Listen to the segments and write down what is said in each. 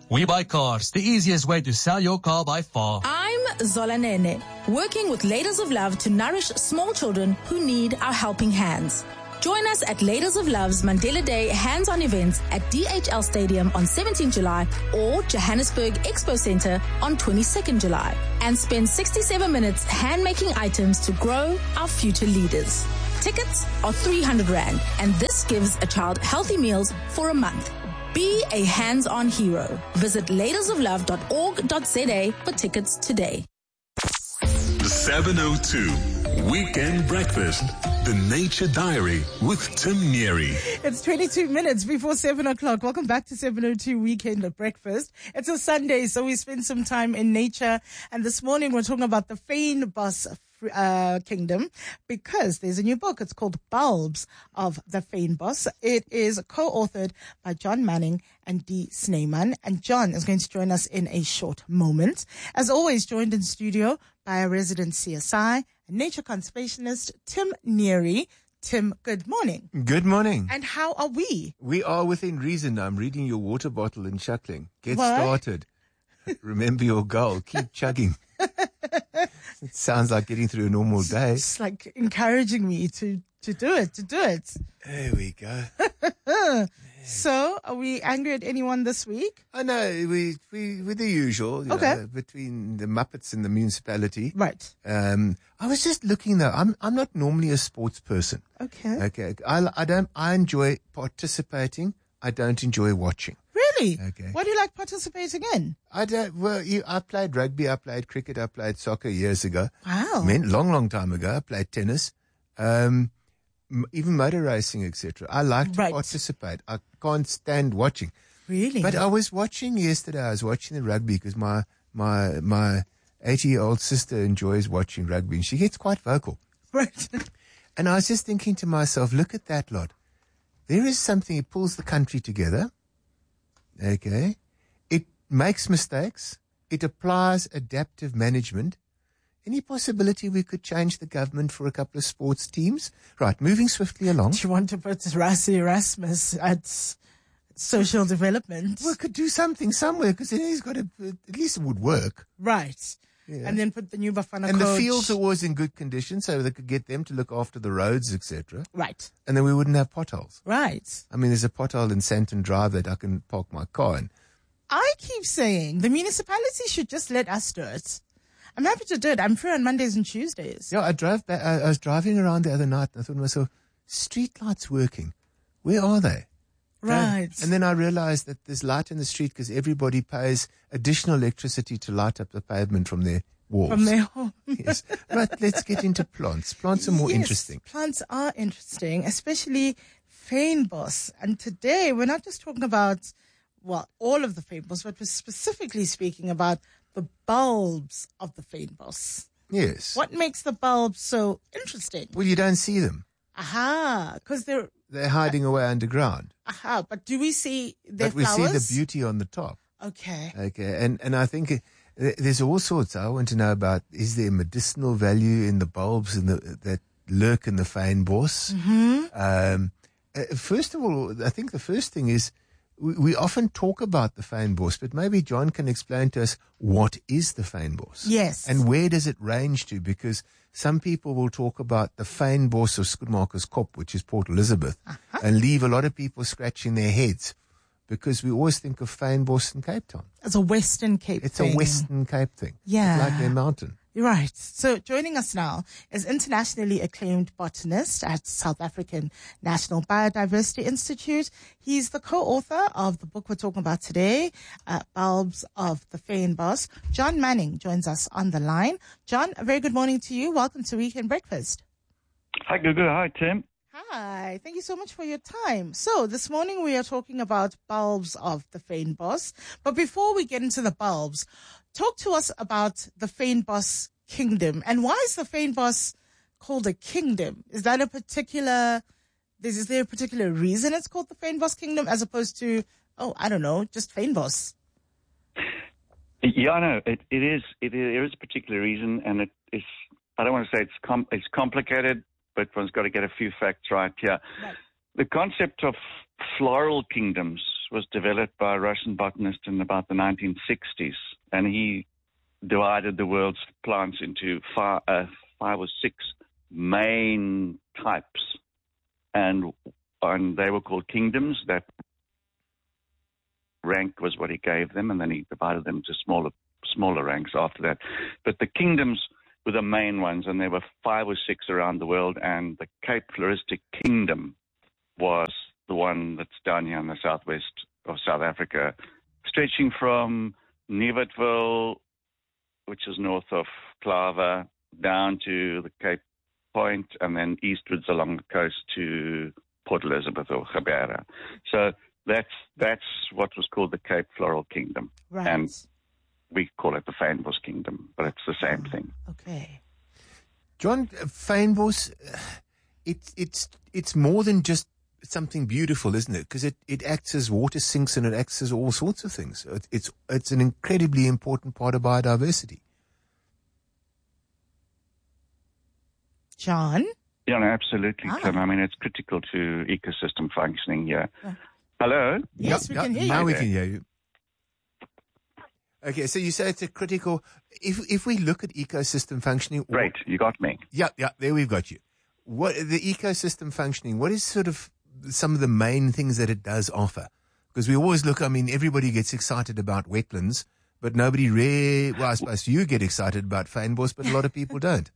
We Buy Cars, the easiest way to sell your car by far. I'm Zola Nene, working with Ladies of Love to nourish small children who need our helping hands. Join us at Ladies of Love's Mandela Day hands-on events at DHL Stadium on 17 July or Johannesburg Expo Center on 22nd July and spend 67 minutes hand-making items to grow our future leaders. Tickets are 300 Rand and this gives a child healthy meals for a month. Be a hands-on hero. Visit ladiesoflove.org.za for tickets today. 702 Weekend Breakfast. The Nature Diary with Tim Neary. It's 22 minutes before 7 o'clock. Welcome back to 702 Weekend Breakfast. It's a Sunday, so we spend some time in nature. And this morning we're talking about the fynbos kingdom because there's a new book. It's called Bulbs of the Fynbos. It is co-authored by John Manning and Dee Snyman. And John is going to join us in a short moment. As always, joined in studio by our resident CSI and nature conservationist, Tim Neary. Tim, good morning. Good morning. And how are we? We are within reason. I'm reading your water bottle and chuckling. Get What? started. Remember your goal. Keep chugging. It sounds like getting through a normal day. It's like encouraging me to do it. There we go. So, are we angry at anyone this week? I know, we with the usual, you Okay. know, between the Muppets and the municipality. Right. I was just looking though. I'm not normally a sports person. Okay. Okay. I enjoy participating. I don't enjoy watching. Really? Okay. What do you like participating in? I played rugby, I played cricket, I played soccer years ago. Wow. Long time ago. I played tennis, even motor racing, etc. I like to Right. participate. I can't stand watching. Really? But I was watching yesterday. I was watching the rugby because my 80-year-old sister enjoys watching rugby, and she gets quite vocal. Right. And I was just thinking to myself, look at that lot. There is something. It pulls the country together. Okay. It makes mistakes. It applies adaptive management. Any possibility we could change the government for a couple of sports teams? Right, moving swiftly along. Do you want to put Rassie Erasmus at social development? We could do something somewhere because then he's got to, at least it would work. Right. Yeah. And then put the new Bafana And coach. the fields are always in good condition so they could get them to look after the roads, etc. Right. And then we wouldn't have potholes. Right. I mean, there's a pothole in Santon Drive that I can park my car in. I keep saying the municipality should just let us do it. I'm happy to do it. I'm free on Mondays and Tuesdays. Yeah, I drove back. I was driving around the other night and I thought to myself, street lights working. Where are they? Right. And then I realized that there's light in the street because everybody pays additional electricity to light up the pavement from their walls. From their home. Yes. Right, let's get into plants. Plants are more Yes, interesting. Plants are interesting, especially fynbos. And today we're not just talking about, well, all of the fynbos, but we're specifically speaking about the bulbs of the fynbos. Yes. What makes the bulbs so interesting? Well, you don't see them. Aha, because They're hiding away underground. but do we see their But we flowers? see the beauty on the top. Okay. Okay. And I think there's all sorts. I want to know about, is there medicinal value in the bulbs that lurk in the fynbos? Mm-hmm. First of all, I think the first thing is we often talk about the fynbos, but maybe John can explain to us what is the fynbos? Yes. And where does it range to? Because some people will talk about the fynbos of Skoenmakerskop, which is Port Elizabeth, and leave a lot of people scratching their heads because we always think of fynbos in Cape Town. It's a Western Cape It's thing. a Western Cape thing. Yeah. It's like their mountain. Right. So joining us now is internationally acclaimed botanist at South African National Biodiversity Institute. He's the co-author of the book we're talking about today, Bulbs of the Fynbos. John Manning joins us on the line. John, a very good morning to you. Welcome to Weekend Breakfast. Hi, Gugu. Hi, Tim. Hi. Thank you so much for your time. So this morning we are talking about bulbs of the fynbos. But before we get into the bulbs, talk to us about the fynbos kingdom. And why is the fynbos called a kingdom? Is that is there a particular reason it's called the fynbos kingdom as opposed to, just fynbos? Yeah, no, it is. There is a particular reason, and it is. I don't want to say it's complicated, but one's got to get a few facts right here. Right. The concept of floral kingdoms was developed by a Russian botanist in about the 1960s, and he divided the world's plants into five or six main types, and they were called kingdoms. That rank was what he gave them, and then he divided them into smaller ranks after that. But the kingdoms were the main ones, and there were 5 or 6 around the world, and the Cape Floristic Kingdom was the one that's down here in the southwest of South Africa, stretching from Nieuwertville, which is north of Clava, down to the Cape Point, and then eastwards along the coast to Port Elizabeth or Gebeira. So that's what was called the Cape Floral Kingdom. Right. And we call it the Fynbos Kingdom, but it's the same thing. Okay. John, fynbos, it's more than just something beautiful, isn't it? Because it acts as water sinks and it acts as all sorts of things. It's an incredibly important part of biodiversity. John? Yeah, no, absolutely, Tim. I mean, it's critical to ecosystem functioning here. Hello? Yes, we can hear you. Now we can hear you. Okay, so you say it's a critical. If we look at ecosystem functioning, Great, you got me. Yeah, there we've got you. What the ecosystem functioning? What is sort of some of the main things that it does offer? Because we always look. I mean, everybody gets excited about wetlands, but nobody really. Well, I suppose you get excited about fynbos, but a lot of people don't.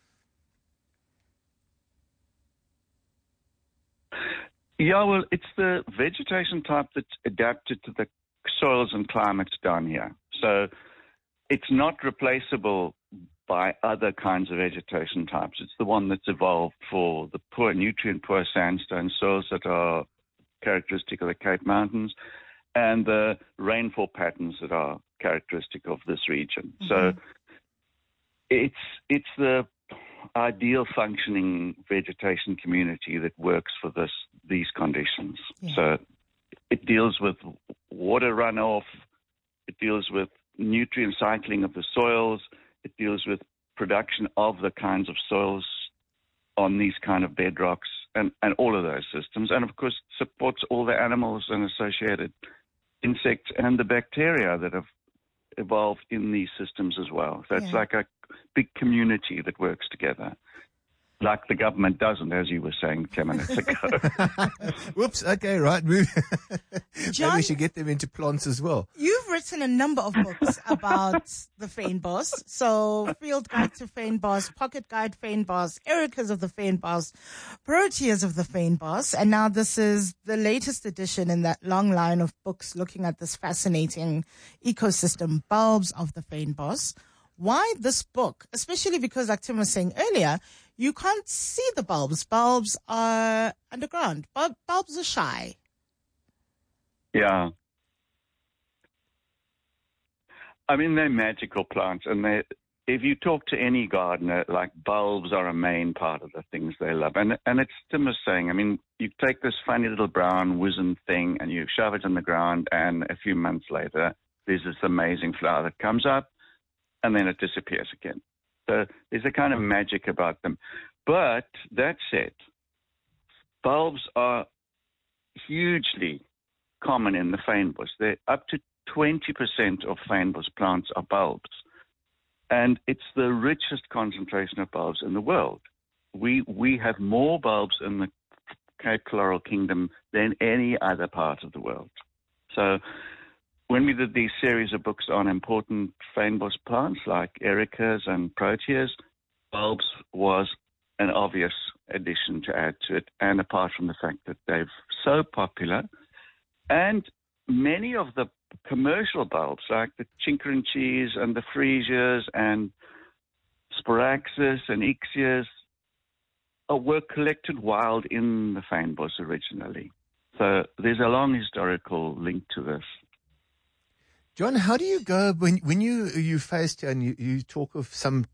Yeah, well, it's the vegetation type that's adapted to the soils and climates down here. So it's not replaceable by other kinds of vegetation types. It's the one that's evolved for the poor, nutrient-poor sandstone soils that are characteristic of the Cape Mountains and the rainfall patterns that are characteristic of this region. Mm-hmm. So it's the ideal functioning vegetation community that works for these conditions. Yeah. So it deals with water runoff, it deals with nutrient cycling of the soils, it deals with production of the kinds of soils on these kind of bedrocks and all of those systems. And of course supports all the animals and associated insects and the bacteria that have evolved in these systems as well. So it's like a big community that works together. Like the government doesn't, as you were saying 10 minutes ago. Whoops, okay, right. John, maybe we should get them into plants as well. You've written a number of books about the fynbos. So, Field Guide to Fynbos, Pocket Guide Fynbos, Ericas of the Fynbos, Proteas of the Fynbos, and now this is the latest edition in that long line of books looking at this fascinating ecosystem, Bulbs of the Fynbos. Why this book? Especially because, like Tim was saying earlier, you can't see the bulbs. Bulbs are underground. Bulbs are shy. Yeah. I mean, they're magical plants. And if you talk to any gardener, like bulbs are a main part of the things they love. And it's Tim was saying, I mean, you take this funny little brown wizened thing and you shove it in the ground, and a few months later, there's this amazing flower that comes up, and then it disappears again. So there's a kind of magic about them. But that said, bulbs are hugely common in the fynbos. They're up to 20% of fynbos plants are bulbs. And it's the richest concentration of bulbs in the world. We have more bulbs in the Cape Floral Kingdom than any other part of the world. So when we did these series of books on important fynbos plants like Ericas and Proteas, bulbs was an obvious addition to add to it. And apart from the fact that they're so popular, and many of the commercial bulbs like the Chinqueranches and the Freesias and Sporaxis and Ixias were collected wild in the fynbos originally. So there's a long historical link to this. John, how do you go when you faced here and you talk of some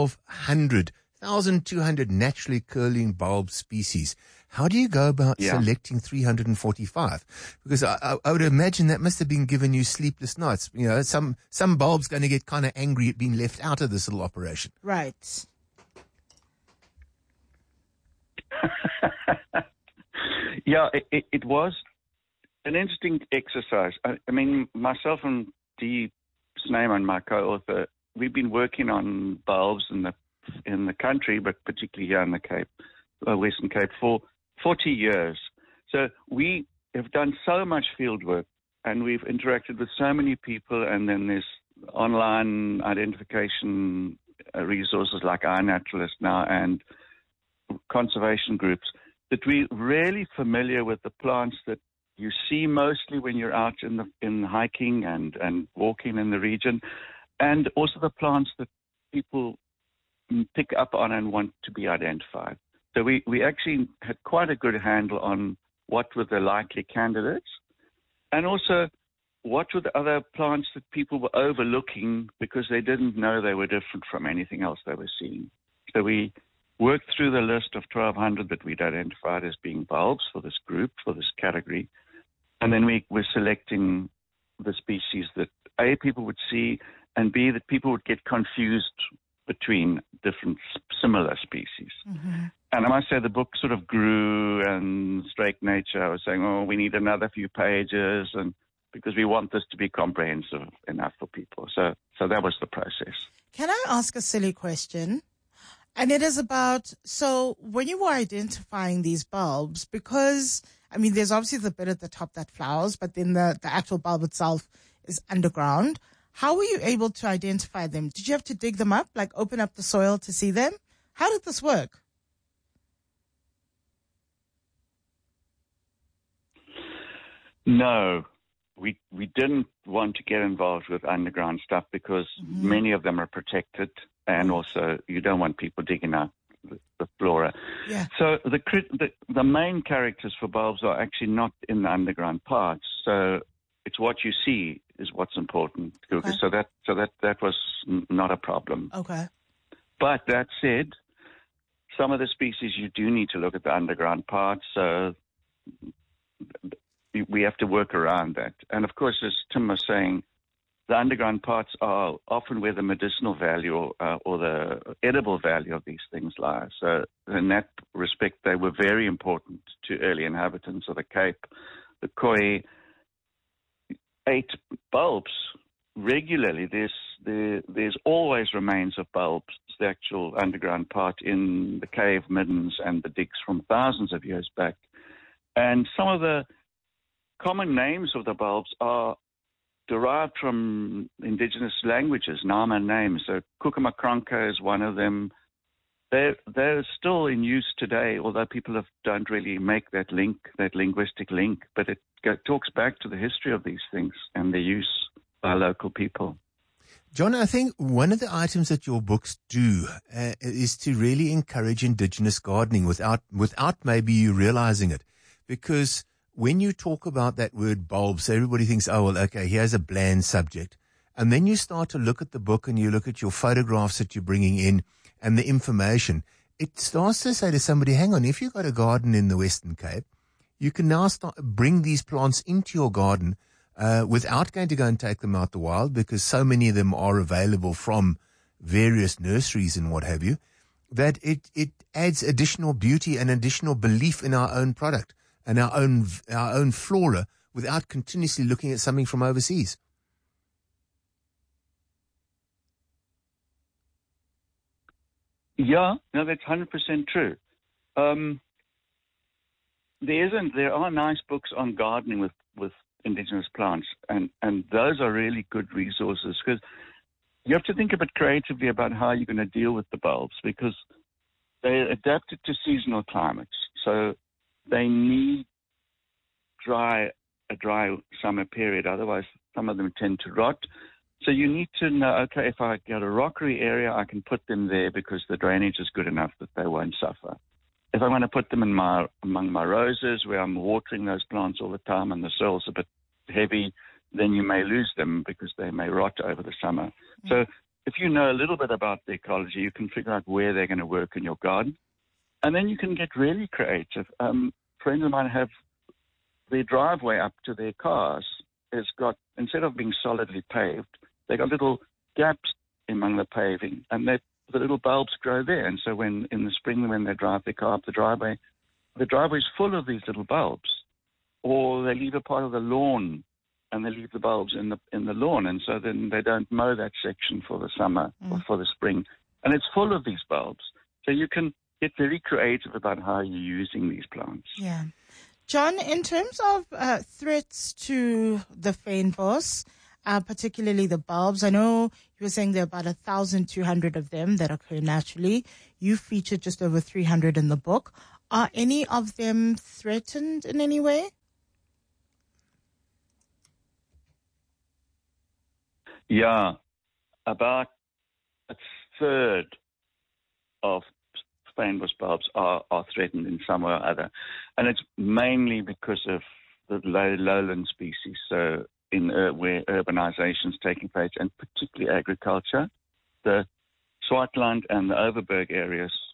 1,200 naturally curling bulb species? How do you go about selecting 345? Because I would imagine that must have been giving you sleepless nights. You know, some bulbs going to get kind of angry at being left out of this little operation. Right. Yeah, it was an interesting exercise. I mean, myself and Dee Snyman, my co-author, we've been working on bulbs in the country, but particularly here in the Cape, Western Cape, for 40 years. So we have done so much field work, and we've interacted with so many people, and then there's online identification resources like iNaturalist now and conservation groups, that we're really familiar with the plants that you see mostly when you're out in hiking and walking in the region, and also the plants that people pick up on and want to be identified. So we actually had quite a good handle on what were the likely candidates, and also what were the other plants that people were overlooking because they didn't know they were different from anything else they were seeing. So we worked through the list of 1,200 that we'd identified as being bulbs for this group, for this category, and then we were selecting the species that A, people would see, and B, that people would get confused between different similar species. Mm-hmm. And I must say the book sort of grew, and Straight Nature, I was saying, oh, we need another few pages, and because we want this to be comprehensive enough for people. So that was the process. Can I ask a silly question? And it is about, so when you were identifying these bulbs, because, I mean, there's obviously the bit at the top that flowers, but then the actual bulb itself is underground. How were you able to identify them? Did you have to dig them up, like open up the soil to see them? How did this work? No, we didn't want to get involved with underground stuff because many of them are protected, and also you don't want people digging out the flora. Yeah. So the main characters for bulbs are actually not in the underground parts. So it's what you see is what's important. Okay. So that was not a problem. Okay. But that said, some of the species you do need to look at the underground parts. So we have to work around that. And of course, as Tim was saying, the underground parts are often where the medicinal value or the edible value of these things lies. So in that respect, they were very important to early inhabitants of the Cape. The Khoi ate bulbs regularly. There's always remains of bulbs, the actual underground part in the cave middens and the digs from thousands of years back. And some of the common names of the bulbs are derived from indigenous languages, Nama names. So Kukumakranka is one of them. They're still in use today, although people don't really make that link, that linguistic link. But it talks back to the history of these things and their use by local people. John, I think one of the items that your books do is to really encourage indigenous gardening without maybe you realizing it. Because when you talk about that word bulbs, everybody thinks, oh, well, okay, here's a bland subject. And then you start to look at the book and you look at your photographs that you're bringing in and the information. It starts to say to somebody, hang on, if you've got a garden in the Western Cape, you can now bring these plants into your garden without going to go and take them out the wild, because so many of them are available from various nurseries and what have you, that it adds additional beauty and additional belief in our own product and our own flora without continuously looking at something from overseas. Yeah, no, that's 100% true. There are nice books on gardening with indigenous plants, and those are really good resources, because you have to think a bit creatively about how you're going to deal with the bulbs, because they're adapted to seasonal climates. So they need a dry summer period, otherwise some of them tend to rot. So you need to know, okay, if I get a rockery area, I can put them there because the drainage is good enough that they won't suffer. If I want to put them among my roses, where I'm watering those plants all the time and the soil's a bit heavy, then you may lose them because they may rot over the summer. Mm-hmm. So if you know a little bit about the ecology, you can figure out where they're going to work in your garden. And then you can get really creative. Friends of mine have their driveway up to their cars has got, instead of being solidly paved, they got little gaps among the paving, and the little bulbs grow there. And so in the spring, when they drive their car up the driveway, the driveway is full of these little bulbs, or they leave a part of the lawn and they leave the bulbs in the lawn, and so then they don't mow that section for the summer or for the spring, and it's full of these bulbs. So you can get very creative about how you're using these plants. Yeah. John, in terms of threats to the fynbos, particularly the bulbs, I know you were saying there are about 1,200 of them that occur naturally. You featured just over 300 in the book. Are any of them threatened in any way? Yeah, about a third of fynbos bulbs are threatened in some way or other. And it's mainly because of the lowland species, so where urbanization is taking place, and particularly agriculture. The Swartland and the Overberg areas